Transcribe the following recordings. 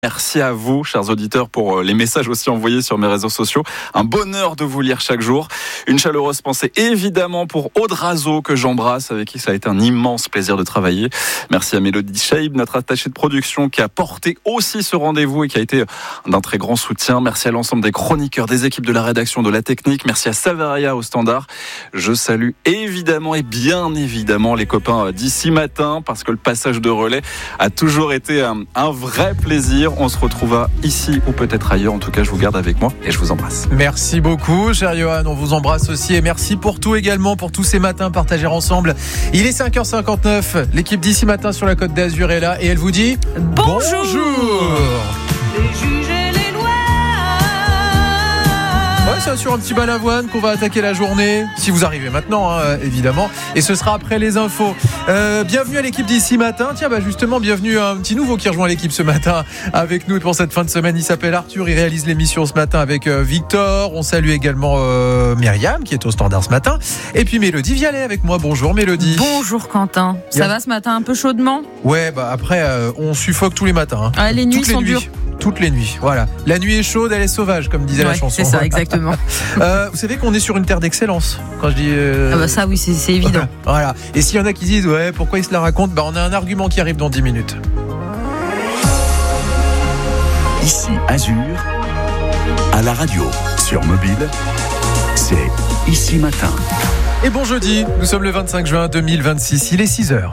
Merci à vous, chers auditeurs, pour les messages aussi envoyés sur mes réseaux sociaux. Un bonheur de vous lire chaque jour. Une chaleureuse pensée, évidemment, pour Aude Razo, que j'embrasse, avec qui ça a été un immense plaisir de travailler. Merci à Mélodie Scheib, notre attachée de production, qui a porté aussi ce rendez-vous et qui a été d'un très grand soutien. Merci à l'ensemble des chroniqueurs, des équipes de la rédaction, de la technique. Merci à Savaria au standard. Je salue évidemment et bien évidemment les copains d'ici matin, parce que le passage de relais a toujours été un vrai plaisir. On se retrouvera ici ou peut-être ailleurs. En tout cas, je vous garde avec moi et je vous embrasse. Merci beaucoup, cher Johan. On vous embrasse aussi et merci pour tout également, pour tous ces matins partagés ensemble. Il est 5h59. L'équipe d'ici matin sur la Côte d'Azur est là et elle vous dit bonjour. Les juges et les lois. Ouais, c'est sur un petit balavoine qu'on va attaquer la journée. Si vous arrivez maintenant, évidemment. Et ce sera après les infos. Bienvenue à l'équipe d'ici matin. Tiens, justement, bienvenue à un petit nouveau qui rejoint l'équipe ce matin avec nous pour cette fin de semaine. Il s'appelle Arthur. Il réalise l'émission ce matin avec Victor. On salue également Myriam qui est au standard ce matin. Et puis Mélodie Vialet avec moi. Bonjour Mélodie. Bonjour Quentin. Ça va ce matin un peu chaudement ? Ouais, après, on suffoque tous les matins. Ah, les nuits sont dures. Toutes les nuits, voilà. La nuit est chaude, elle est sauvage, comme disait la chanson. C'est ça, exactement. Vous savez qu'on est sur une terre d'excellence. Quand je dis. Ça, oui, c'est évident. Voilà. Et s'il y en a qui disent, pourquoi ils se la racontent, on a un argument qui arrive dans 10 minutes. Ici, Azur, à la radio, sur mobile, c'est Ici Matin. Et bon jeudi, nous sommes le 25 juin 2026, il est 6h.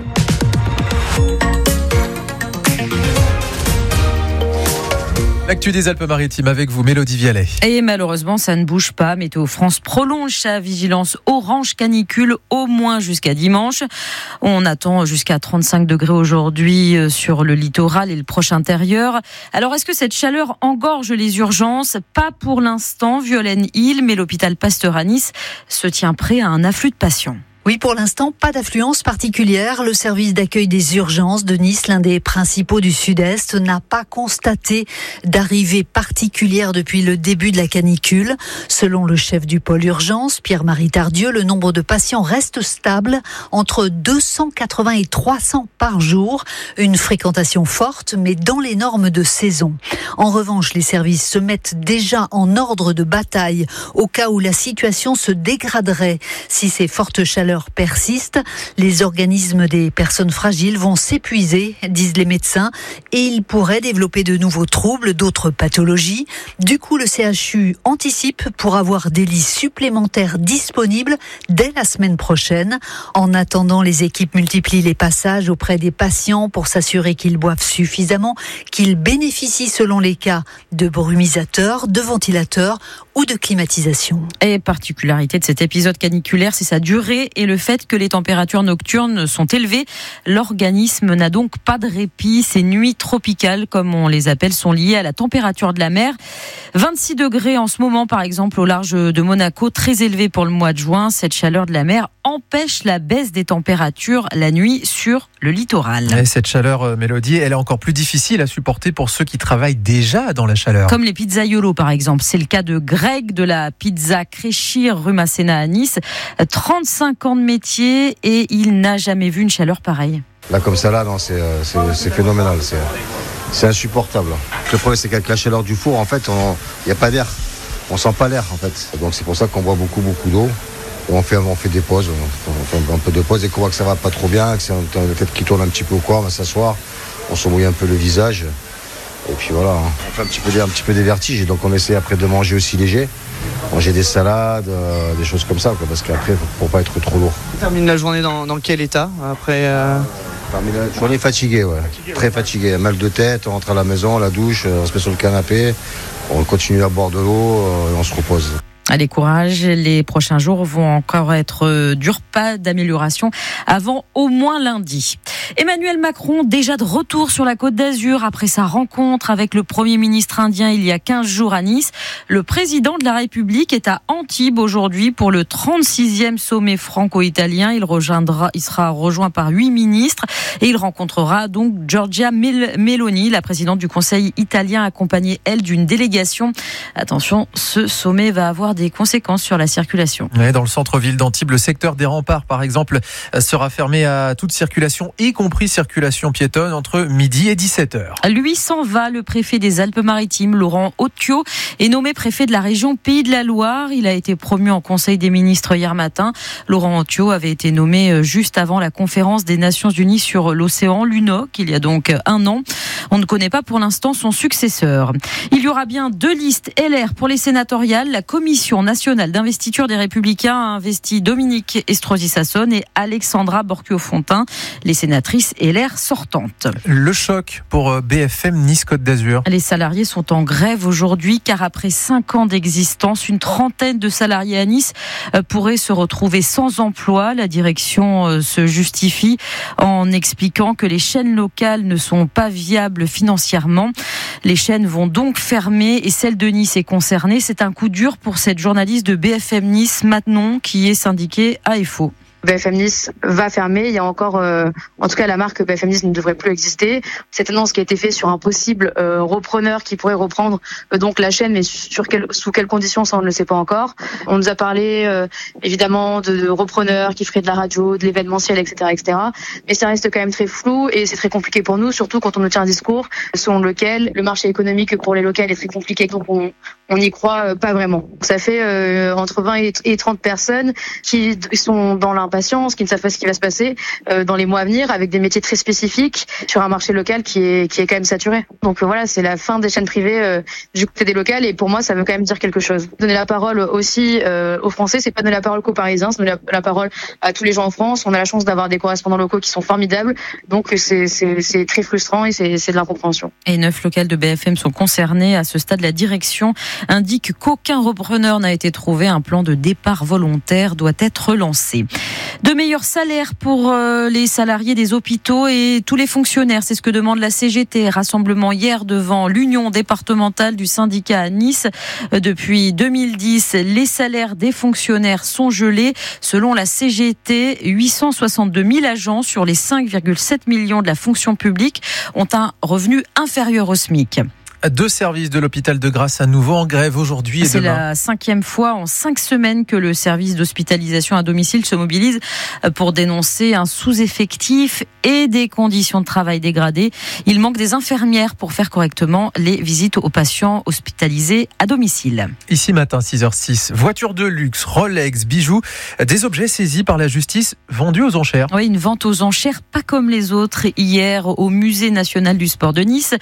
L'actu des Alpes-Maritimes avec vous, Mélodie Vialet. Et malheureusement, ça ne bouge pas. Météo France prolonge sa vigilance orange canicule au moins jusqu'à dimanche. On attend jusqu'à 35 degrés aujourd'hui sur le littoral et le proche intérieur. Alors, est-ce que cette chaleur engorge les urgences ? Pas pour l'instant, Violaine Hill, mais l'hôpital Pasteur à Nice se tient prêt à un afflux de patients. Oui, pour l'instant, pas d'affluence particulière. Le service d'accueil des urgences de Nice, l'un des principaux du Sud-Est, n'a pas constaté d'arrivée particulière depuis le début de la canicule. Selon le chef du pôle urgence, Pierre-Marie Tardieu, le nombre de patients reste stable entre 280 et 300 par jour. Une fréquentation forte, mais dans les normes de saison. En revanche, les services se mettent déjà en ordre de bataille au cas où la situation se dégraderait. Si ces fortes chaleurs persistent, les organismes des personnes fragiles vont s'épuiser, disent les médecins, et ils pourraient développer de nouveaux troubles, d'autres pathologies. Du coup, le CHU anticipe pour avoir des lits supplémentaires disponibles dès la semaine prochaine. En attendant, les équipes multiplient les passages auprès des patients pour s'assurer qu'ils boivent suffisamment, qu'ils bénéficient selon les cas de brumisateurs, de ventilateurs ou de climatisation. Et particularité de cet épisode caniculaire, c'est sa durée et le fait que les températures nocturnes sont élevées. L'organisme n'a donc pas de répit. Ces nuits tropicales, comme on les appelle, sont liées à la température de la mer. 26 degrés en ce moment, par exemple, au large de Monaco, très élevé pour le mois de juin. Cette chaleur de la mer empêche la baisse des températures la nuit sur le littoral. Et cette chaleur, Mélodie, elle est encore plus difficile à supporter pour ceux qui travaillent déjà dans la chaleur. Comme les pizzaiolos, par exemple. C'est le cas de Greg de la pizza Créchir, rue Masséna à Nice. 35 ans de métier et il n'a jamais vu une chaleur pareille. Là, comme ça, non, c'est phénoménal. C'est insupportable. Le problème, c'est qu'avec la chaleur du four, en fait, il n'y a pas d'air. On sent pas l'air, en fait. Donc, c'est pour ça qu'on boit beaucoup d'eau. Et on fait des pauses. On fait un peu de pause. Et qu'on voit que ça va pas trop bien, que c'est le fait qu'il tourne un petit peu au corps, on va s'asseoir. On se mouille un peu le visage. Et puis voilà, on fait un petit peu des vertiges. Donc, on essaie après de manger aussi léger. Manger des salades, des choses comme ça, parce qu'après, pour pas être trop lourd. On termine la journée dans quel état après On est fatigué, très fatigué. Mal de tête, on rentre à la maison, la douche, on se met sur le canapé, on continue à boire de l'eau et on se repose. Allez, courage, les prochains jours vont encore être durs, pas d'amélioration avant au moins lundi. Emmanuel Macron, déjà de retour sur la Côte d'Azur après sa rencontre avec le Premier ministre indien il y a 15 jours à Nice. Le président de la République est à Antibes aujourd'hui pour le 36e sommet franco-italien. Il sera rejoint par 8 ministres et il rencontrera donc Giorgia Meloni, la présidente du Conseil italien, accompagnée, elle, d'une délégation. Attention, ce sommet va avoir des des conséquences sur la circulation. Ouais, dans le centre-ville d'Antibes, le secteur des remparts, par exemple, sera fermé à toute circulation, y compris circulation piétonne, entre midi et 17h. Lui s'en va, le préfet des Alpes-Maritimes, Laurent Otio, est nommé préfet de la région Pays de la Loire. Il a été promu en Conseil des ministres hier matin. Laurent Otio avait été nommé juste avant la conférence des Nations Unies sur l'océan, l'UNOC, il y a donc un an. On ne connaît pas pour l'instant son successeur. Il y aura bien 2 listes LR pour les sénatoriales. La Commission nationale d'investiture des Républicains a investi Dominique Estrosi Sassone et Alexandra Borchio-Fontimp, les sénatrices LR sortantes. Le choc pour BFM Nice-Côte d'Azur. Les salariés sont en grève aujourd'hui car après 5 ans d'existence, une trentaine de salariés à Nice pourraient se retrouver sans emploi. La direction se justifie en expliquant que les chaînes locales ne sont pas viables financièrement. Les chaînes vont donc fermer et celle de Nice est concernée. C'est un coup dur pour cette journaliste de BFM Nice, Manon, qui est syndiquée AFO. BFM Nice va fermer. Il y a encore, en tout cas, la marque BFM Nice ne devrait plus exister. Cette annonce qui a été faite sur un possible repreneur qui pourrait reprendre donc la chaîne, mais sous quelles conditions, ça on ne le sait pas encore. On nous a parlé évidemment de repreneurs qui feraient de la radio, de l'événementiel, etc., etc. Mais ça reste quand même très flou et c'est très compliqué pour nous, surtout quand on nous tient un discours selon lequel le marché économique pour les locales est très compliqué, donc on n'y croit pas vraiment. Ça fait entre 20 et 30 personnes qui sont dans l'impatience, qui ne savent pas ce qui va se passer dans les mois à venir, avec des métiers très spécifiques sur un marché local qui est quand même saturé. Donc voilà, c'est la fin des chaînes privées du côté des locales et pour moi ça veut quand même dire quelque chose. Donner la parole aussi aux Français, c'est pas donner la parole qu'aux Parisiens, c'est donner la parole à tous les gens en France. On a la chance d'avoir des correspondants locaux qui sont formidables, donc c'est très frustrant et c'est de l'incompréhension. Et 9 locales de BFM sont concernées. À ce stade, la direction indique qu'aucun repreneur n'a été trouvé. Un plan de départ volontaire doit être lancé. De meilleurs salaires pour les salariés des hôpitaux et tous les fonctionnaires, c'est ce que demande la CGT. Rassemblement hier devant l'Union départementale du syndicat à Nice. Depuis 2010, les salaires des fonctionnaires sont gelés. Selon la CGT, 862 000 agents sur les 5,7 millions de la fonction publique ont un revenu inférieur au SMIC. 2 services de l'hôpital de Grasse à nouveau en grève aujourd'hui et c'est demain. C'est la 5e fois en 5 semaines que le service d'hospitalisation à domicile se mobilise pour dénoncer un sous-effectif et des conditions de travail dégradées. Il manque des infirmières pour faire correctement les visites aux patients hospitalisés à domicile. Ici matin, 6h06, voitures de luxe, Rolex, bijoux, des objets saisis par la justice vendus aux enchères. Oui, une vente aux enchères pas comme les autres. Hier, au Musée national du sport de Nice,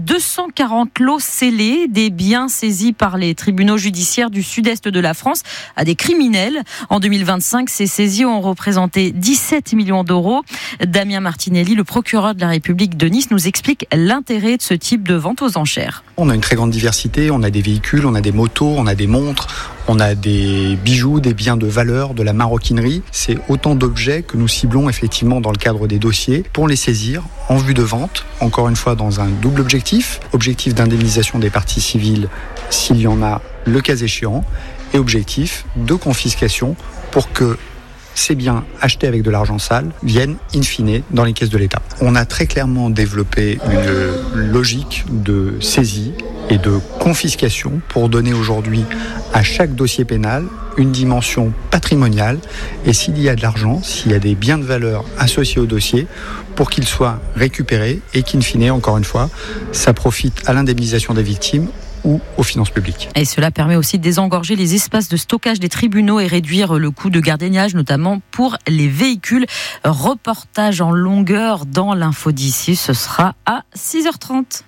240 lots scellés, des biens saisis par les tribunaux judiciaires du sud-est de la France à des criminels. En 2025, ces saisies ont représenté 17 millions d'euros. Damien Martinelli, le procureur de la République de Nice, nous explique l'intérêt de ce type de vente aux enchères. On a une très grande diversité, on a des véhicules, on a des motos, on a des montres, on a des bijoux, des biens de valeur, de la maroquinerie. C'est autant d'objets que nous ciblons effectivement dans le cadre des dossiers pour les saisir en vue de vente, encore une fois dans un double objectif d'indemnisation des parties civiles s'il y en a le cas échéant et objectif de confiscation pour que ces biens achetés avec de l'argent sale viennent in fine dans les caisses de l'État. On a très clairement développé une logique de saisie et de confiscation pour donner aujourd'hui à chaque dossier pénal une dimension patrimoniale et s'il y a de l'argent, s'il y a des biens de valeur associés au dossier, pour qu'ils soient récupérés et qu'in fine, encore une fois, ça profite à l'indemnisation des victimes ou aux finances publiques. Et cela permet aussi de désengorger les espaces de stockage des tribunaux et réduire le coût de gardiennage, notamment pour les véhicules. Reportage en longueur dans l'info d'ici, ce sera à 6h30.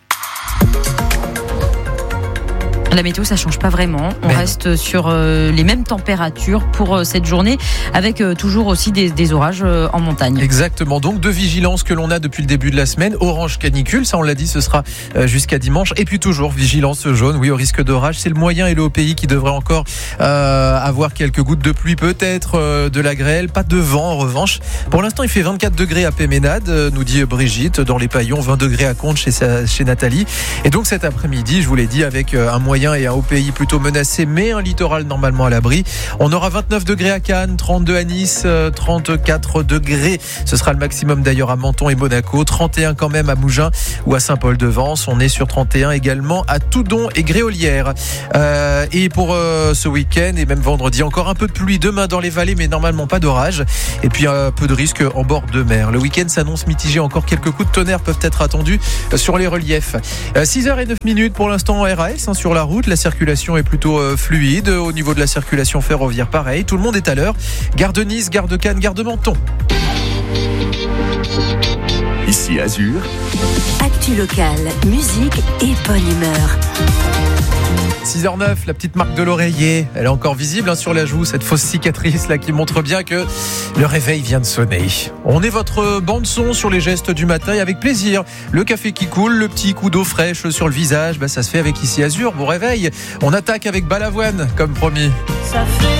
La météo, ça change pas vraiment. On reste sur les mêmes températures pour cette journée, avec toujours aussi des orages en montagne. Exactement. Donc, de vigilance que l'on a depuis le début de la semaine. Orange canicule, ça on l'a dit, ce sera jusqu'à dimanche. Et puis toujours vigilance jaune, oui, au risque d'orage. C'est le moyen et le haut pays qui devrait encore avoir quelques gouttes de pluie, peut-être de la grêle, pas de vent en revanche. Pour l'instant, il fait 24 degrés à Péménade, nous dit Brigitte, dans les Paillons, 20 degrés à Contes chez Nathalie. Et donc cet après-midi, je vous l'ai dit, avec un moyen moyen et un haut pays plutôt menacé, mais un littoral normalement à l'abri. On aura 29 degrés à Cannes, 32 à Nice, 34 degrés. Ce sera le maximum d'ailleurs à Menton et Monaco, 31 quand même à Mougins ou à Saint-Paul-de-Vence. On est sur 31 également à Toudon et Gréolières. Et pour ce week-end et même vendredi, encore un peu de pluie demain dans les vallées, mais normalement pas d'orage. Et puis un peu de risque en bord de mer. Le week-end s'annonce mitigé. Encore quelques coups de tonnerre peuvent être attendus sur les reliefs. 6h09 pour l'instant en RAS sur la route. La circulation est plutôt fluide. Au niveau de la circulation ferroviaire, pareil. Tout le monde est à l'heure. Gare de Nice, gare de Cannes, gare de Menton. Ici Azur. Actu locale, musique et bonne humeur. 6h09, la petite marque de l'oreiller, elle est encore visible sur la joue, cette fausse cicatrice là qui montre bien que le réveil vient de sonner. On est votre bande son sur les gestes du matin et avec plaisir. Le café qui coule, le petit coup d'eau fraîche sur le visage, ça se fait avec Ici Azur. Bon réveil, on attaque avec Balavoine comme promis. Ça fait